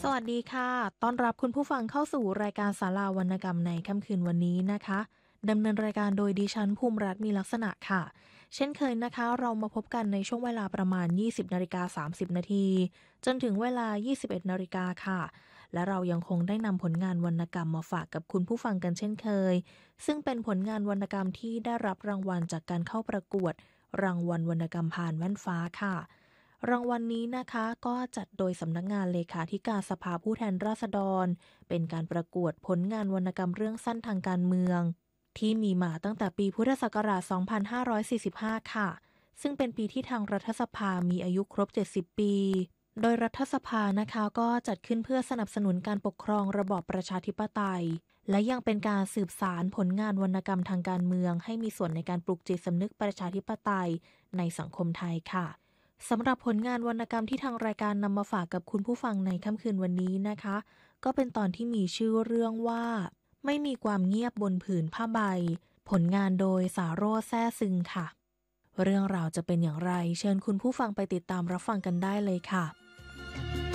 สวัสดีค่ะต้อนรับคุณผู้ฟังเข้าสู่รายการศาลาวรรณกรรมในค่ำคืนวันนี้นะคะดำเนินรายการโดยดิฉันภูมิรัตน์มีลักษณะค่ะเช่นเคยนะคะเรามาพบกันในช่วงเวลาประมาณ 20:30 นาทีจนถึงเวลา 21 นาฬิกาค่ะและเรายังคงได้นำผลงานวรรณกรรมมาฝากกับคุณผู้ฟังกันเช่นเคยซึ่งเป็นผลงานวรรณกรรมที่ได้รับรางวัลจากการเข้าประกวดรางวัลวรรณกรรมผ่านแว่นฟ้าค่ะ รางวัลนี้นะคะก็จัดโดยสำนักงานเลขาธิการสภาผู้แทนราษฎรเป็นการประกวดผลงานวรรณกรรมเรื่องสั้นทางการเมืองที่มีมาตั้งแต่ปีพุทธศักราช 2545 ค่ะซึ่งเป็นปีที่ทางรัฐสภามีอายุครบ 70 ปีโดยรัฐสภานะคะก็จัดขึ้นเพื่อสนับสนุนการปกครองระบอบประชาธิปไตยและยังเป็นการสืบสานผลงานวรรณกรรมทางการเมืองให้มีส่วนในการปลุกจิตสำนึกประชาธิปไตยในสังคมไทยค่ะ สำหรับผลงานวรรณกรรมที่ทางรายการนำมาฝากกับคุณผู้ฟังในค่ำคืนวันนี้นะคะก็เป็นตอนที่มีชื่อเรื่องว่าไม่มีความเงียบบนผืนผ้าใบผลงานโดยสาโรจน์แซ่ซึงค่ะเรื่องราวจะเป็นอย่างไรเชิญคุณผู้ฟังไปติดตามรับฟังกันได้เลยค่ะ